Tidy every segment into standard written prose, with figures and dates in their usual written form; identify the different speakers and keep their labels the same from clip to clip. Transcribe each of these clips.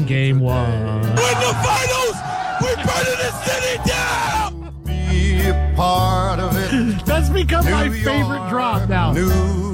Speaker 1: game one.
Speaker 2: Win the finals! We're burning the city down!
Speaker 3: Be a part of it.
Speaker 1: That's become my
Speaker 3: New
Speaker 1: favorite
Speaker 3: York,
Speaker 1: drop now.
Speaker 3: New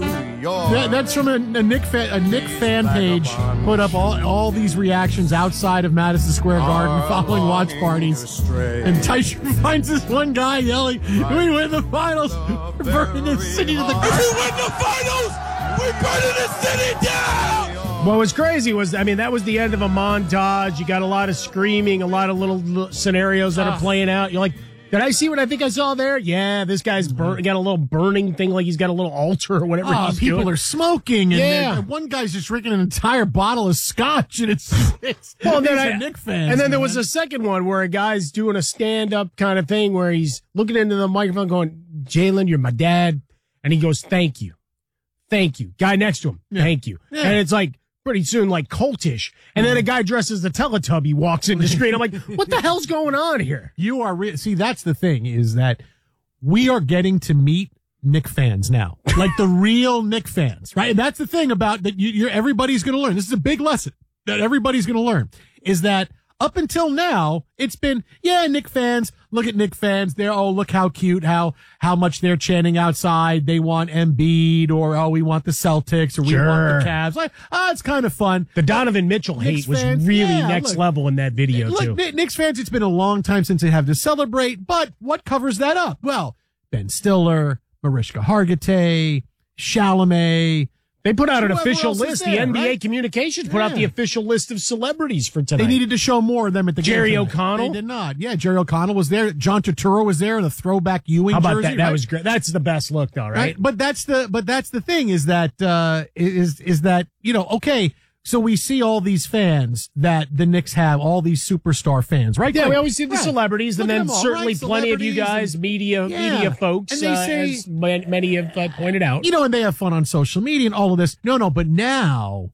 Speaker 3: York.
Speaker 1: That's from a Nick fan page. Put up all these reactions outside of Madison Square Garden following watch parties. And Teicher finds this one guy yelling, "We win the finals! We're burning the city to the ground!"
Speaker 2: If we win the finals, we're burning the city down!
Speaker 4: What was crazy was, I mean, that was the end of a montage. You got a lot of screaming, a lot of little scenarios that are playing out. You're like, did I see what I think I saw there? Yeah, this guy's got a little burning thing, like he's got a little altar or whatever he's
Speaker 1: people
Speaker 4: doing.
Speaker 1: are smoking, and
Speaker 4: Yeah.
Speaker 1: one guy's just drinking an entire bottle of scotch, and it's
Speaker 4: Well,
Speaker 1: these
Speaker 4: then
Speaker 1: are Nick fans.
Speaker 4: and then there
Speaker 1: man.
Speaker 4: was a second one where a guy's doing a stand-up kind of thing where he's looking into the microphone going, "Jalen, you're my dad." And he goes, "Thank you. Thank you." Guy next to him, "Thank you."
Speaker 1: Yeah.
Speaker 4: And it's like, pretty soon, like cultish. And then a guy dressed as the Teletubby walks in the street. I'm like, what the hell's going on here?
Speaker 1: You are see. That's the thing, is that we are getting to meet Nick fans now, like the real Nick fans, right? And that's the thing about that. Everybody's going to learn. This is a big lesson that everybody's going to learn. Is that up until now, it's been, Nick fans. Look at Nick fans. Look how cute, how much they're chanting outside. They want Embiid, or, we want the Celtics, or we want the Cavs. Like, it's kind of fun.
Speaker 4: The Donovan Mitchell
Speaker 1: Knicks
Speaker 4: hate was
Speaker 1: fans,
Speaker 4: really next level in that video, too.
Speaker 1: Look, Knicks fans, it's been a long time since they have to celebrate, but what covers that up? Well, Ben Stiller, Mariska Hargitay, Chalamet.
Speaker 4: They put out an
Speaker 1: Whoever
Speaker 4: official
Speaker 1: else is
Speaker 4: list.
Speaker 1: there,
Speaker 4: The NBA
Speaker 1: right?
Speaker 4: Communications put out the official list of celebrities for tonight.
Speaker 1: They needed to show more of them at the
Speaker 4: Jerry
Speaker 1: game tonight.
Speaker 4: O'Connell?
Speaker 1: They did not. Yeah, Jerry O'Connell was there. John Turturro was there in a throwback Ewing
Speaker 4: How about
Speaker 1: jersey.
Speaker 4: that? That
Speaker 1: right?
Speaker 4: was great. That's the best look, though, right?
Speaker 1: But that's the thing, is that is that, okay, so we see all these fans that the Knicks have, all these superstar fans, right?
Speaker 4: Yeah,
Speaker 1: Like,
Speaker 4: we always see the
Speaker 1: right.
Speaker 4: celebrities, and
Speaker 1: Look at
Speaker 4: then
Speaker 1: them all,
Speaker 4: certainly
Speaker 1: right?
Speaker 4: plenty of you
Speaker 1: Celebrities
Speaker 4: guys,
Speaker 1: and-
Speaker 4: media folks,
Speaker 1: And they say,
Speaker 4: as many have pointed out.
Speaker 1: and they have fun on social media and all of this. No, but now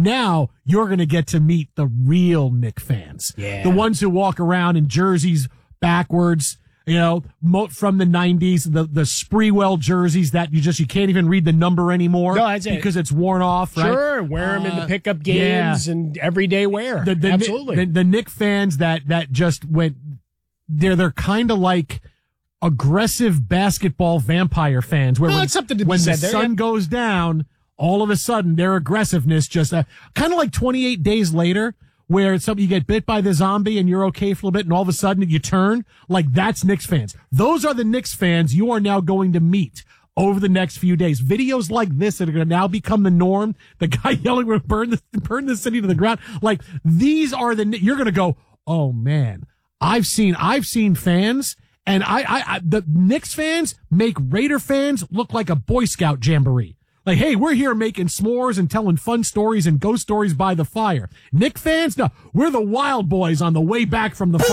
Speaker 1: you're going to get to meet the real Knick fans.
Speaker 4: Yeah.
Speaker 1: The ones who walk around in jerseys backwards, from the 90s, the Spreewell jerseys that you can't even read the number anymore.
Speaker 4: No, that's it.
Speaker 1: Because it's worn off, right?
Speaker 4: Sure, wear them in the pickup games and everyday wear. Absolutely.
Speaker 1: The Knick fans that just went, they're kind of like aggressive basketball vampire fans, where
Speaker 4: that's something to be
Speaker 1: when the
Speaker 4: said there,
Speaker 1: sun
Speaker 4: yeah.
Speaker 1: goes down, all of a sudden their aggressiveness just kind of like 28 days later, where you get bit by the zombie and you're okay for a little bit, and all of a sudden you turn. Like, that's Knicks fans. Those are the Knicks fans you are now going to meet over the next few days. Videos like this that are going to now become the norm. The guy yelling, "We're burn the city to the ground." Like, these are you're going to go, oh man, I've seen fans, and the Knicks fans make Raider fans look like a Boy Scout jamboree. Like, hey, we're here making s'mores and telling fun stories and ghost stories by the fire. Knick fans, no, we're the Wild Boys on the way back from the fire.